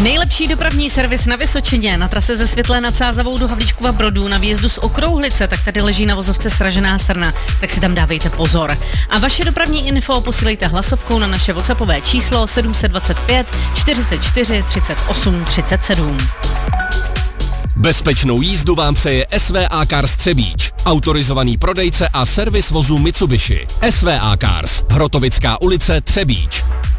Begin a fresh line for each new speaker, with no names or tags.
Nejlepší dopravní servis na Vysočině, na trase ze Světlé nad Sázavou do Havlíčkova Brodu, na výjezdu z Okrouhlice, tak tady leží na vozovce sražená srna, tak si tam dávejte pozor. A vaše dopravní info posílejte hlasovkou na naše WhatsAppové číslo 725 44 38 37.
Bezpečnou jízdu vám přeje SVA Cars Třebíč, autorizovaný prodejce a servis vozů Mitsubishi. SVA Cars, Hrotovická ulice, Třebíč.